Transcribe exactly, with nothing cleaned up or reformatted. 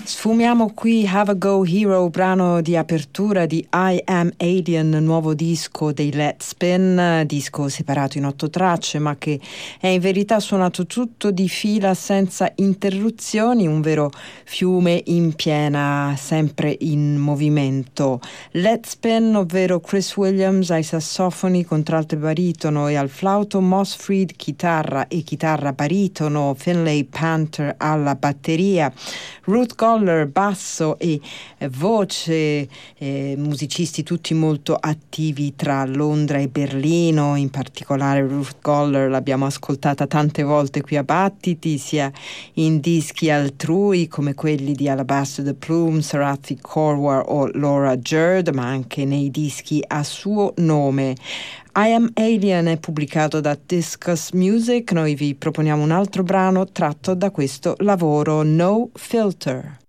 Sfumiamo qui Have a Go Hero, brano di apertura di I Am Alien, nuovo disco dei Let's Spin, disco separato in otto tracce ma che è in verità suonato tutto di fila senza interruzioni, un vero fiume in piena, sempre in movimento. Let's Spin, ovvero Chris Williams ai sassofoni, contralto e baritono, e al flauto Moss Fried chitarra e chitarra baritono, Finlay Panther alla batteria, Ruth Goller basso e eh, voce, eh, musicisti tutti molto attivi tra Londra e Berlino, in particolare Ruth Goller l'abbiamo ascoltata tante volte qui a Battiti, sia in dischi altrui come quelli di Alabaster the Plume, Sarathi Korwar o Laura Jerd, ma anche nei dischi a suo nome. I Am Alien è pubblicato da Discus Music, noi vi proponiamo un altro brano tratto da questo lavoro, No Filter.